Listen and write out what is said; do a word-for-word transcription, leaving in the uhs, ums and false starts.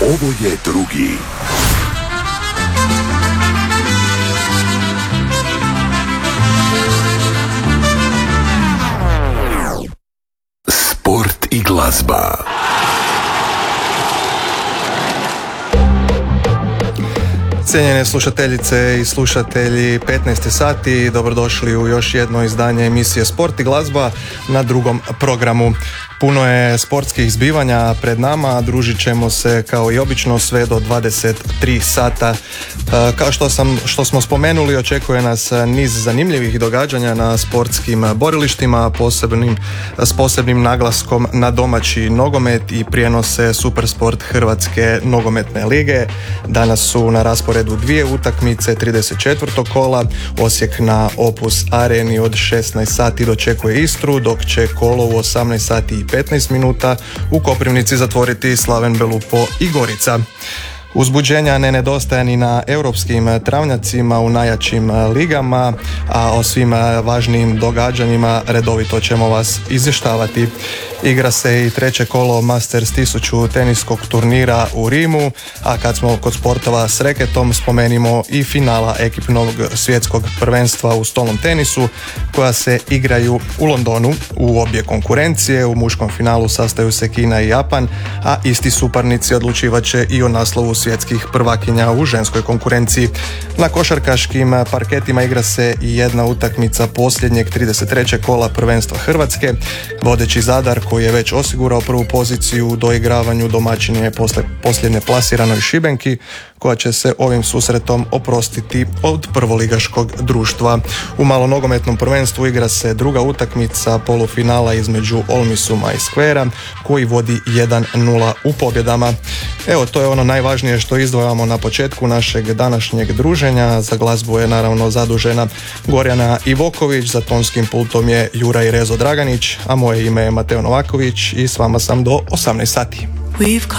Ovo je drugi. Sport i glazba. Cijenjene slušateljice i slušatelji, petnaest sati, dobrodošli u još jedno izdanje emisije Sport i glazba na drugom programu. Puno je sportskih zbivanja pred nama, družit ćemo se kao i obično sve do dvadeset tri sata. Kao što, sam, što smo spomenuli, očekuje nas niz zanimljivih događanja na sportskim borilištima, posebnim, s posebnim naglaskom na domaći nogomet i prijenose Supersport Hrvatske nogometne lige. Danas su na rasporedu dvije utakmice trideset četvrtog kola. Osijek na Opus Areni od šesnaest sati dočekuje Istru, dok će kolo u osamnaest sati i petnaest minuta u Koprivnici zatvoriti Slaven Belupo i Gorica. Uzbuđenja ne nedostaje ni na europskim travnjacima u najjačim ligama, a o svim važnijim događanjima redovito ćemo vas izvještavati. Igra se i treće kolo Masters tisuću teniskog turnira u Rimu, a kad smo kod sportova s reketom, spomenimo i finala ekipnog svjetskog prvenstva u stolnom tenisu koja se igraju u Londonu. U obje konkurencije u muškom finalu sastaju se Kina i Japan, a isti suparnici odlučivat će i o naslovu svjetskih prvakinja u ženskoj konkurenciji. Na košarkaškim parketima igra se i jedna utakmica posljednjeg trideset trećeg kola prvenstva Hrvatske. Vodeći Zadar, koji je već osigurao prvu poziciju u doigravanju, domaćin je posle posljednje plasiranoj Šibenki, koja će se ovim susretom oprostiti od prvoligaškog društva. U malonogometnom prvenstvu igra se druga utakmica polufinala između Olmisuma i Skvera, koji vodi jedan nula u pobjedama. Evo, to je ono najvažnije što izdvajamo na početku našeg današnjeg druženja. Za glazbu je naravno zadužena Gorjana Ivoković, za tonskim pultom je Juraj Rezo Draganić, a moje ime je Mateo Novaković i s vama sam do osamnaest sati.